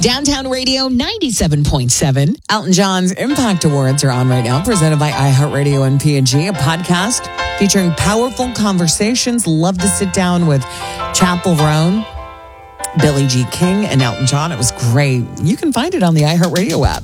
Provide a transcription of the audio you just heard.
Downtown Radio 97.7. Elton John's Impact Awards are on right now, presented by iHeartRadio and P&G, a podcast featuring powerful conversations. Love to sit down with Chappell Roan, Billie Jean King, and Elton John. It was great. You can find it on the iHeartRadio app.